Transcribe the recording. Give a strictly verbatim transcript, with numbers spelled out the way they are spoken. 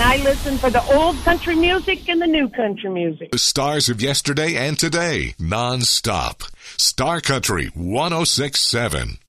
and I listen for the old country music and the new country music. The stars of yesterday and today, non-stop. Star Country one oh six point seven.